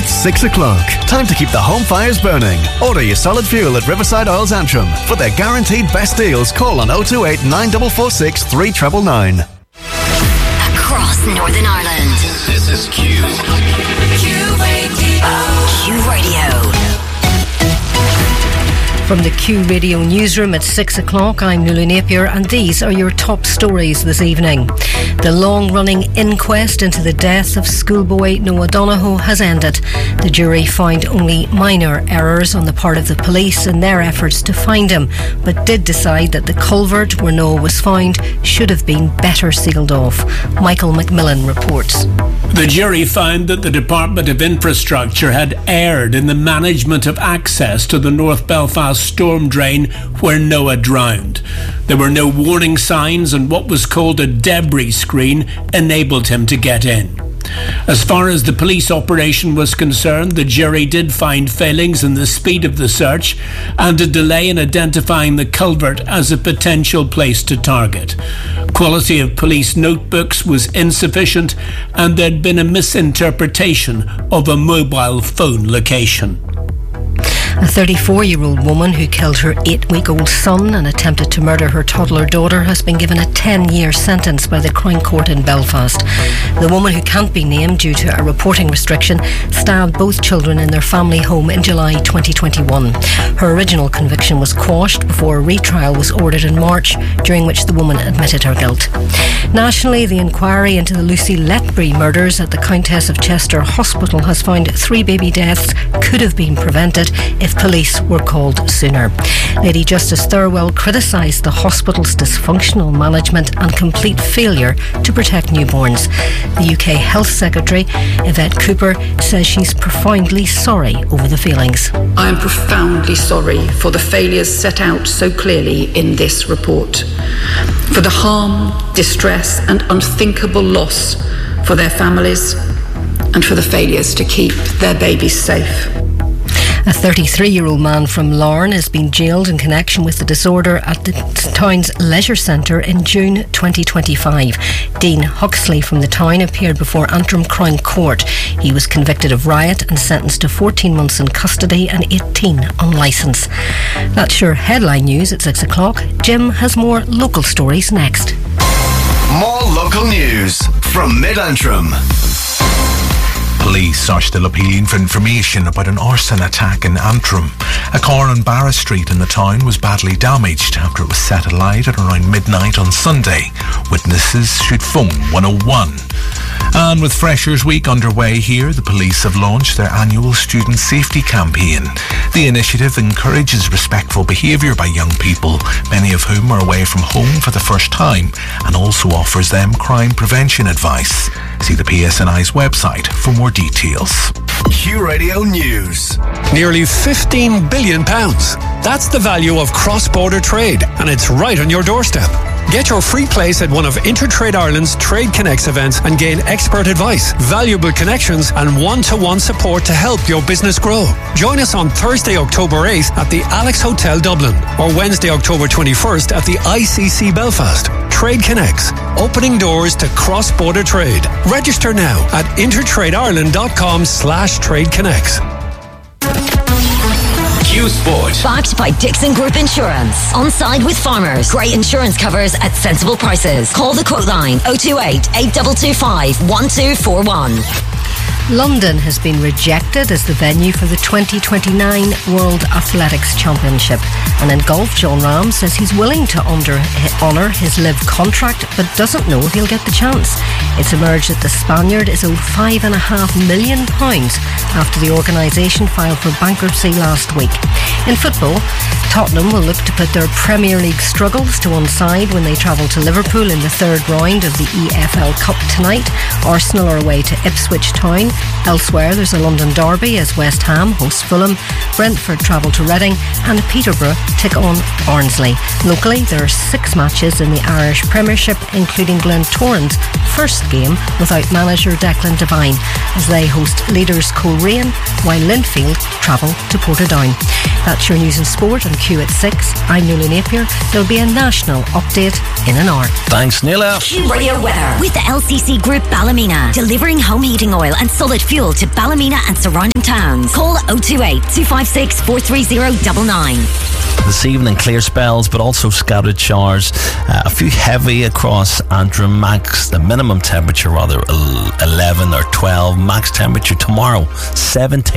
It's 6 o'clock. Time to keep the home fires burning. Order your solid fuel at Riverside Oils Antrim. For their guaranteed best deals, call on 028 9446 3999. Across Northern Ireland. This is Q. Q Radio. Q Radio. From the Q Radio newsroom at 6 o'clock, I'm Nuala Napier, and these are your top stories this evening. The long-running inquest into the death of schoolboy Noah Donohoe has ended. The jury found only minor errors on the part of the police in their efforts to find him, but did decide that the culvert where Noah was found should have been better sealed off. Michael McMillan reports. The jury found that the Department of Infrastructure had erred in the management of access to the North Belfast storm drain where Noah drowned. There were no warning signs, and what was called a debris screen enabled him to get in. As far as the police operation was concerned, the jury did find failings in the speed of the search and a delay in identifying the culvert as a potential place to target. Quality of police notebooks was insufficient, and there'd been a misinterpretation of a mobile phone location. A 34-year-old woman who killed her 8-week-old son and attempted to murder her toddler daughter has been given a 10-year sentence by the Crown Court in Belfast. The woman, who can't be named due to a reporting restriction, stabbed both children in their family home in July 2021. Her original conviction was quashed before a retrial was ordered in March, during which the woman admitted her guilt. Nationally, the inquiry into the Lucy Letbury murders at the Countess of Chester Hospital has found 3 baby deaths could have been prevented if police were called sooner. Lady Justice Thirlwell criticised the hospital's dysfunctional management and complete failure to protect newborns. The UK Health Secretary, Yvette Cooper, says she's profoundly sorry over the failings. I am profoundly sorry for the failures set out so clearly in this report, for the harm, distress and unthinkable loss for their families, and for the failures to keep their babies safe. A 33-year-old man from Larne has been jailed in connection with the disorder at the town's leisure centre in June 2025. Dean Huxley from the town appeared before Antrim Crown Court. He was convicted of riot and sentenced to 14 months in custody and 18 on licence. That's your headline news at 6 o'clock. Jim has more local stories next. More local news from Mid-Antrim. Police are still appealing for information about an arson attack in Antrim. A car on Barra Street in the town was badly damaged after it was set alight at around midnight on Sunday. Witnesses should phone 101. And with Freshers Week underway here, the police have launched their annual student safety campaign. The initiative encourages respectful behaviour by young people, many of whom are away from home for the first time, and also offers them crime prevention advice. See the PSNI's website for more details. Q Radio News. Nearly £15 billion. That's the value of cross-border trade, and it's right on your doorstep. Get your free place at one of Intertrade Ireland's Trade Connects events and gain expert advice, valuable connections and one-to-one support to help your business grow. Join us on Thursday, October 8th at the Alex Hotel Dublin or Wednesday, October 21st at the ICC Belfast. Trade Connects, opening doors to cross-border trade. Register now at intertradeIreland.com/tradeconnects. Q Sport. Backed by Dixon Group Insurance. On side with farmers. Great insurance covers at sensible prices. Call the quote line 028 8225 1241. London has been rejected as the venue for the 2029 World Athletics Championship. And in golf, John Ram says he's willing to honour his LIV contract, but doesn't know if he'll get the chance. It's emerged that the Spaniard is owed £5.5 million after the organisation filed for bankruptcy last week. In football, Tottenham will look to put their Premier League struggles to one side when they travel to Liverpool in the third round of the EFL Cup tonight. Arsenal are away to Ipswich Town. Elsewhere, there's a London derby as West Ham hosts Fulham, Brentford travel to Reading and Peterborough take on Barnsley. Locally, there are 6 matches in the Irish Premiership, including Glentoran's first game without manager Declan Devine, as they host leaders Coleraine rain, while Linfield travel to Portadown. That's your news and sport on Q at 6. I'm Nuala Napier. There'll be a national update in an hour. Thanks, Nuala. Q Radio weather with the LCC Group Ballymena, delivering home heating oil and solid fuel to Ballymena and surrounding towns. Call 028 256 43099. This evening, clear spells, but also scattered showers. A few heavy across Antrim. Max, the minimum temperature rather, 11 or 12. Max temperature tomorrow, 17.